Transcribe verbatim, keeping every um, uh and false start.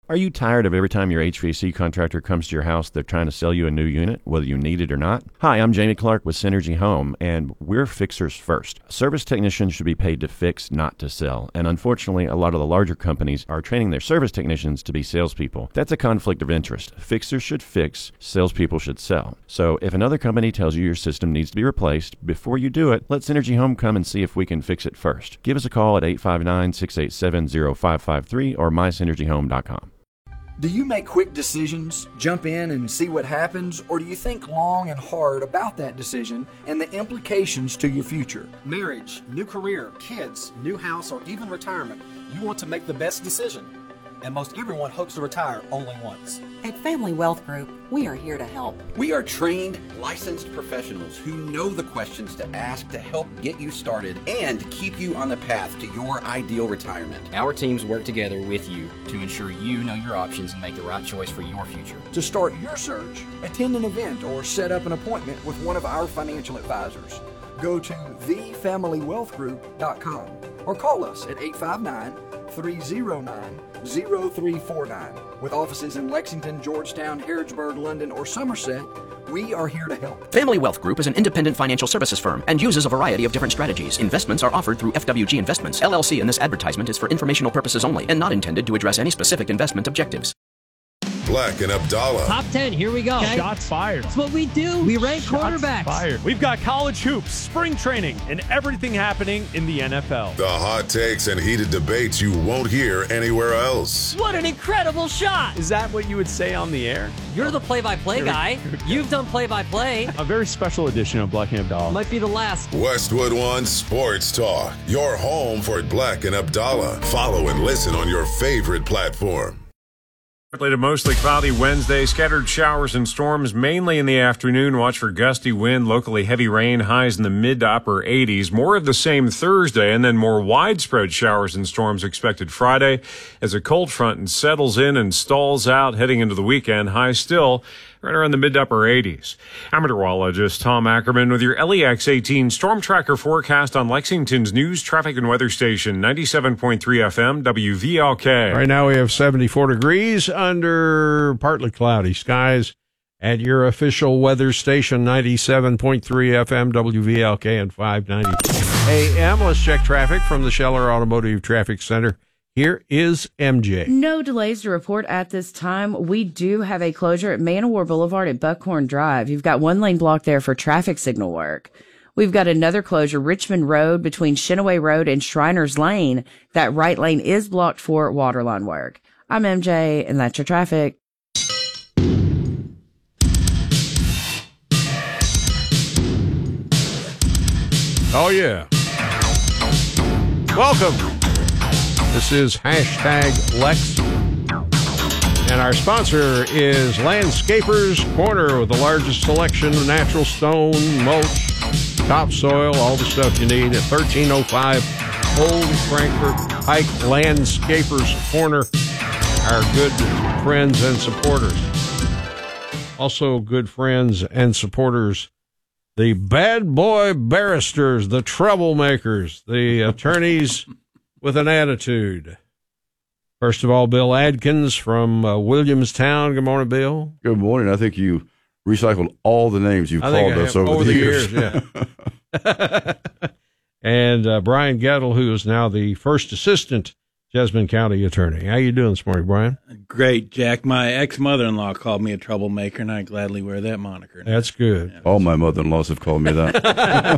Are you tired of every time your H V A C contractor comes to your house, they're trying to sell you a new unit, whether you need it or not? Hi, I'm Jamie Clark with Synergy Home, and we're fixers first. Service technicians should be paid to fix, not to sell. And unfortunately, a lot of the larger companies are training their service technicians to be salespeople. That's a conflict of interest. Fixers should fix, salespeople should sell. So if another company tells you your system needs to be replaced, before you do it, let Synergy Home come and see if we can fix it first. Give us a call at eight five nine, six eight seven, zero five five three or my synergy home dot com. Do you make quick decisions, jump in and see what happens, or do you think long and hard about that decision and the implications to your future? Marriage, new career, kids, new house, or even retirement, you want to make the best decision. And most everyone hopes to retire only once. At Family Wealth Group, we are here to help. We are trained, licensed professionals who know the questions to ask to help get you started and keep you on the path to your ideal retirement. Our teams work together with you to ensure you know your options and make the right choice for your future. To start your search, attend an event or set up an appointment with one of our financial advisors. Go to the family wealth group dot com or call us at eight five nine, three zero nine, zero three four nine. With offices in Lexington, Georgetown, Harrodsburg, London, or Somerset, we are here to help. Family Wealth Group is an independent financial services firm and uses a variety of different strategies. Investments are offered through F W G Investments, L L C, and this advertisement is for informational purposes only and not intended to address any specific investment objectives. Black and Abdallah. Top ten, here we go. Okay. Shots fired. That's what we do. We rank Shots quarterbacks. Fired. We've got college hoops, spring training, and everything happening in the N F L. The hot takes and heated debates you won't hear anywhere else. What an incredible shot. Is that what you would say on the air? You're the play-by-play guy. You've done play-by-play. A very special edition of Black and Abdallah. Might be the last. Westwood One Sports Talk. Your home for Black and Abdallah. Follow and listen on your favorite platform. Partly to mostly cloudy Wednesday, scattered showers and storms mainly in the afternoon. Watch for gusty wind, locally heavy rain, highs in the mid to upper eighties. More of the same Thursday, and then more widespread showers and storms expected Friday as a cold front settles in and stalls out heading into the weekend. Highs still right around the mid to upper eighties. I'm meteorologist Tom Ackerman with your L E X eighteen Storm Tracker forecast on Lexington's news, traffic, and weather station, ninety-seven point three F M, W V L K. Right now we have seventy-four degrees under partly cloudy skies at your official weather station, ninety-seven point three F M, W V L K, and five ninety A M. Let's check traffic from the Scheller Automotive Traffic Center. Here is M J. No delays to report at this time. We do have a closure at Man o' War Boulevard at Buckhorn Drive. You've got one lane block there for traffic signal work. We've got another closure, Richmond Road between Shinaway Road and Shriners Lane. That right lane is blocked for waterline work. I'm M J, and that's your traffic. Oh, yeah. Welcome. This is hashtag Lex. And our sponsor is Landscapers Corner with the largest selection of natural stone, mulch, topsoil, all the stuff you need at thirteen oh five Old Frankfort Pike. Landscapers Corner, our good friends and supporters. Also good friends and supporters, the bad boy barristers, the troublemakers, the attorneys with an attitude. First of all, Bill Adkins from uh, Williamstown. Good morning, Bill. Good morning. I think you recycled all the names you've I called us over, over the, the years. years yeah. And uh, Brian Gettle, who is now the first assistant Jessamine County attorney. How you doing this morning, Brian? Great, Jack. My ex-mother-in-law called me a troublemaker, and I gladly wear that moniker. That's good. Yeah. All my mother-in-laws have called me that.